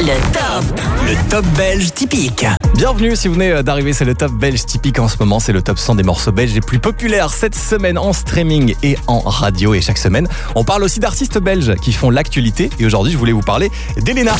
Le top belge typique. Bienvenue si vous venez d'arriver, c'est le top belge typique en ce moment. C'est le top 100 des morceaux belges les plus populaires cette semaine en streaming et en radio. Et chaque semaine, on parle aussi d'artistes belges qui font l'actualité. Et aujourd'hui, je voulais vous parler d'Elena.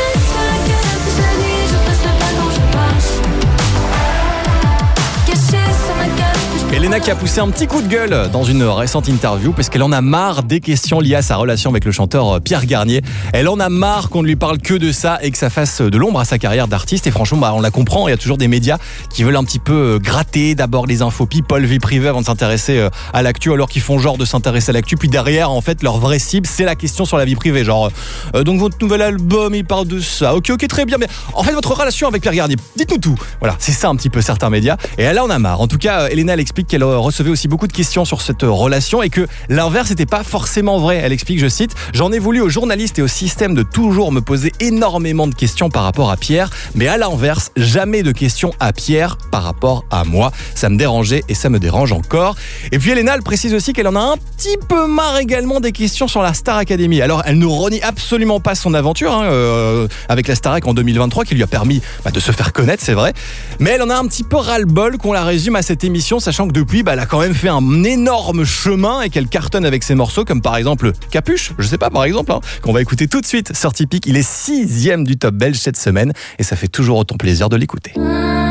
Elena qui a poussé un petit coup de gueule dans une récente interview parce qu'elle en a marre des questions liées à sa relation avec le chanteur Pierre Garnier. Elle en a marre qu'on ne lui parle que de ça et que ça fasse de l'ombre à sa carrière d'artiste. Et franchement, on la comprend, il y a toujours des médias qui veulent un petit peu gratter d'abord les infos people, vie privée avant de s'intéresser à l'actu, alors qu'ils font genre de s'intéresser à l'actu. Puis derrière, en fait, leur vraie cible, c'est la question sur la vie privée. Genre, donc votre nouvel album, il parle de ça. Ok, très bien. Mais en fait, votre relation avec Pierre Garnier, dites-nous tout. Voilà, c'est ça un petit peu certains médias. Et elle en a marre. En tout cas, Elena, elle explique qu'elle recevait aussi beaucoup de questions sur cette relation et que l'inverse n'était pas forcément vrai. Elle explique, je cite, « J'en ai voulu aux journalistes et au système de toujours me poser énormément de questions par rapport à Pierre, mais à l'inverse, jamais de questions à Pierre par rapport à moi. Ça me dérangeait et ça me dérange encore. » Et puis Elena, elle précise aussi qu'elle en a un petit peu marre également des questions sur la Star Academy. Alors, elle ne renie absolument pas son aventure avec la Starac en 2023 qui lui a permis de se faire connaître, c'est vrai. Mais elle en a un petit peu ras-le-bol qu'on la résume à cette émission, sachant que depuis, elle a quand même fait un énorme chemin et qu'elle cartonne avec ses morceaux comme par exemple Capuche, je sais pas par exemple, qu'on va écouter tout de suite sur Typique. Il est 6e du top belge cette semaine et ça fait toujours autant plaisir de l'écouter.